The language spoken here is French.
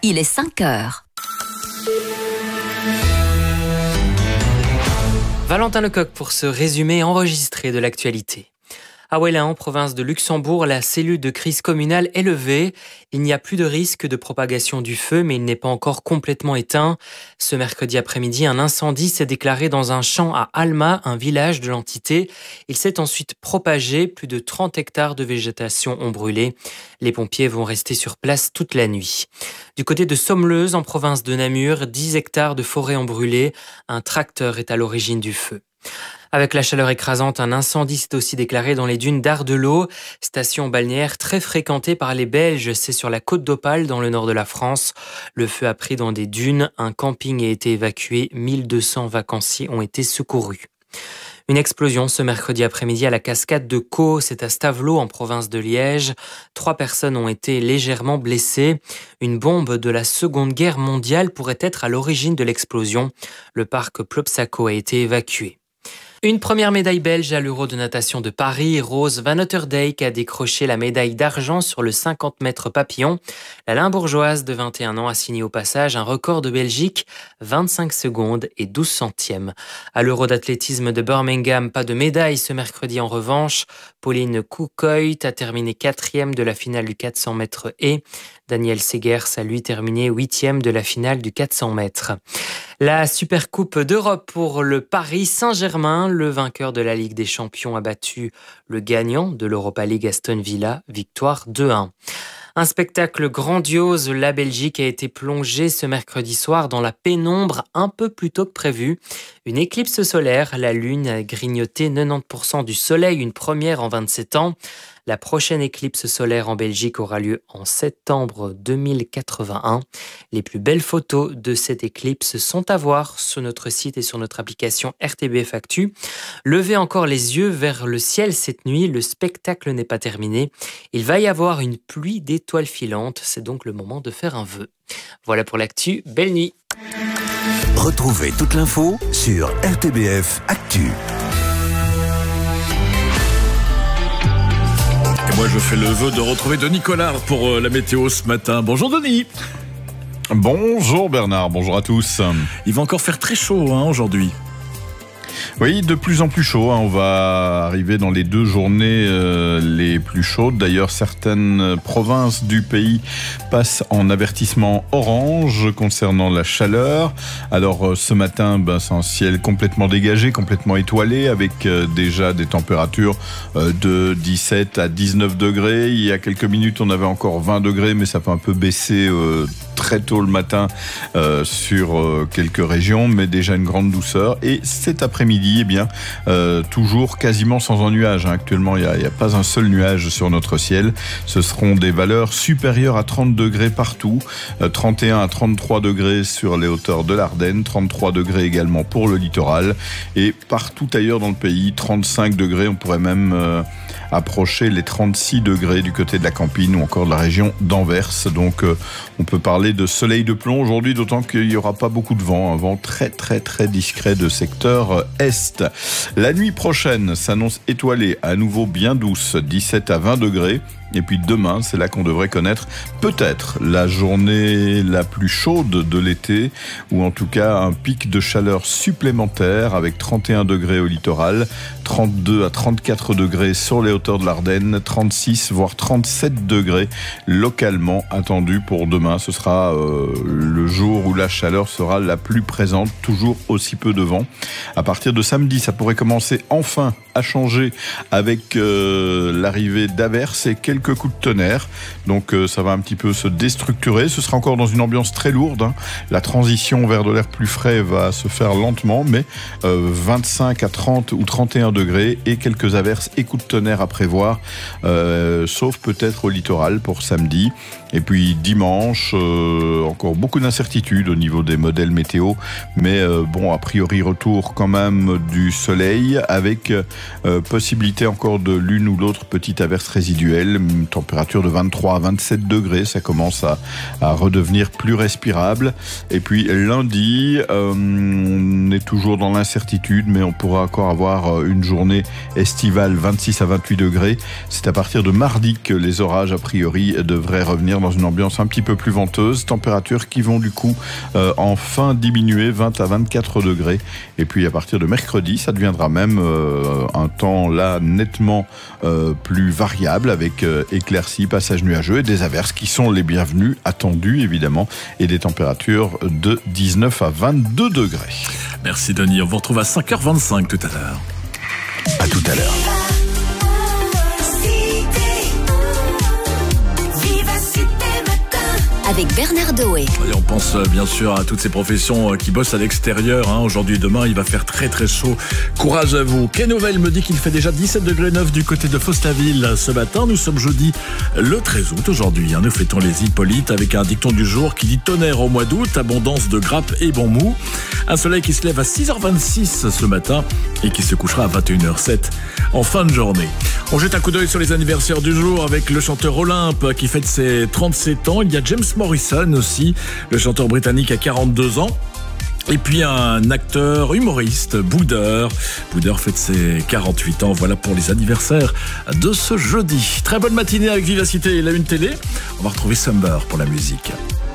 il est 5 heures. Valentin Lecoq pour ce résumé enregistré de l'actualité. À Ouélin, en province de Luxembourg, la cellule de crise communale est levée. Il n'y a plus de risque de propagation du feu, mais il n'est pas encore complètement éteint. Ce mercredi après-midi, un incendie s'est déclaré dans un champ à Alma, un village de l'entité. Il s'est ensuite propagé. Plus de 30 hectares de végétation ont brûlé. Les pompiers vont rester sur place toute la nuit. Du côté de Sommeleuse, en province de Namur, 10 hectares de forêt ont brûlé. Un tracteur est à l'origine du feu. Avec la chaleur écrasante, un incendie s'est aussi déclaré dans les dunes d'Ardelot, station balnéaire très fréquentée par les Belges. C'est sur la côte d'Opale, dans le nord de la France. Le feu a pris dans des dunes. Un camping a été évacué. 1200 vacanciers ont été secourus. Une explosion ce mercredi après-midi à la cascade de Caux, c'est à Stavelot en province de Liège. 3 personnes ont été légèrement blessées. Une bombe de la Seconde Guerre mondiale pourrait être à l'origine de l'explosion. Le parc Plopsaco a été évacué. Une première médaille belge à l'Euro de natation de Paris. Rose Van Otterdijk a décroché la médaille d'argent sur le 50 mètres papillon. La Limbourgeoise de 21 ans a signé au passage un record de Belgique, 25 secondes et 12 centièmes. À l'Euro d'athlétisme de Birmingham, pas de médaille ce mercredi en revanche. Pauline Koukoit a terminé 4e de la finale du 400 mètres et Daniel Segers a lui terminé 8e de la finale du 400 mètres. La Supercoupe d'Europe pour le Paris Saint-Germain. Le vainqueur de la Ligue des Champions a battu le gagnant de l'Europa League Aston Villa, victoire 2-1. Un spectacle grandiose, la Belgique a été plongée ce mercredi soir dans la pénombre un peu plus tôt que prévu. Une éclipse solaire, la Lune a grignoté 90% du soleil, une première en 27 ans. La prochaine éclipse solaire en Belgique aura lieu en septembre 2081. Les plus belles photos de cette éclipse sont à voir sur notre site et sur notre application RTBF Actu. Levez encore les yeux vers le ciel cette nuit, le spectacle n'est pas terminé. Il va y avoir une pluie d'étoiles filantes, c'est donc le moment de faire un vœu. Voilà pour l'actu, belle nuit. Retrouvez toute l'info sur RTBF Actu. Et moi, je fais le vœu de retrouver Denis Collard pour la météo ce matin. Bonjour Denis. Bonjour Bernard, bonjour à tous. Il va encore faire très chaud aujourd'hui. Oui, de plus en plus chaud. On va arriver dans les 2 journées les plus chaudes. D'ailleurs, certaines provinces du pays passent en avertissement orange concernant la chaleur. Alors, ce matin, c'est un ciel complètement dégagé, complètement étoilé, avec déjà des températures de 17 à 19 degrés. Il y a quelques minutes, on avait encore 20 degrés, mais ça peut un peu baisser très tôt le matin sur quelques régions, mais déjà une grande douceur. Et cet après-midi, eh bien, toujours quasiment sans un nuage. Actuellement, il n'y a pas un seul nuage sur notre ciel. Ce seront des valeurs supérieures à 30 degrés partout. 31 à 33 degrés sur les hauteurs de l'Ardenne. 33 degrés également pour le littoral. Et partout ailleurs dans le pays, 35 degrés. On pourrait même approcher les 36 degrés du côté de la Campine ou encore de la région d'Anvers. Donc, on peut parler de soleil de plomb aujourd'hui, d'autant qu'il n'y aura pas beaucoup de vent. Un vent très très très discret de secteur est. La nuit prochaine s'annonce étoilée, à nouveau bien douce, 17 à 20 degrés. Et puis demain, c'est là qu'on devrait connaître peut-être la journée la plus chaude de l'été, ou en tout cas un pic de chaleur supplémentaire avec 31 degrés au littoral, 32 à 34 degrés sur les hauteurs de l'Ardenne, 36 voire 37 degrés localement attendus pour demain. Ce sera le jour où la chaleur sera la plus présente, toujours aussi peu de vent. À partir de samedi, ça pourrait commencer enfin à changer avec l'arrivée d'averses et quelques coups de tonnerre. Donc ça va un petit peu se déstructurer. Ce sera encore dans une ambiance très lourde. La transition vers de l'air plus frais va se faire lentement, mais 25 à 30 ou 31 degrés et quelques averses et coups de tonnerre à prévoir, sauf peut-être au littoral pour samedi. Et puis dimanche, encore beaucoup d'incertitudes au niveau des modèles météo, mais bon, a priori retour quand même du soleil avec possibilité encore de l'une ou l'autre petite averse résiduelle, une température de 23 à 27 degrés. Ça commence à redevenir plus respirable. Et puis lundi, on est toujours dans l'incertitude, mais on pourra encore avoir une journée estivale 26 à 28 degrés. C'est à partir de mardi que les orages, a priori, devraient revenir dans une ambiance un petit peu plus venteuse. Températures qui vont du coup enfin diminuer, 20 à 24 degrés. Et puis à partir de mercredi, ça deviendra même un temps là nettement plus variable, avec éclaircies, passages nuageux et des averses qui sont les bienvenues, attendues évidemment, et des températures de 19 à 22 degrés. Merci Denis, on vous retrouve à 5h25 tout à l'heure. À tout à l'heure. Avec Bernard Doé. Et on pense bien sûr à toutes ces professions qui bossent à l'extérieur. Aujourd'hui et demain, il va faire très très chaud. Courage à vous. K-Nouvelle me dit qu'il fait déjà 17,9 degrés du côté de Faustaville ce matin. Nous sommes jeudi le 13 août aujourd'hui. Nous fêtons les Hippolytes avec un dicton du jour qui dit tonnerre au mois d'août, abondance de grappes et bon mou. Un soleil qui se lève à 6h26 ce matin et qui se couchera à 21h07 en fin de journée. On jette un coup d'œil sur les anniversaires du jour avec le chanteur Olympe qui fête ses 37 ans. Il y a James Morrison aussi, le chanteur britannique à 42 ans. Et puis un acteur humoriste, Boudeur. Boudeur fête ses 48 ans. Voilà pour les anniversaires de ce jeudi. Très bonne matinée avec Vivacité et la Une Télé. On va retrouver Summer pour la musique.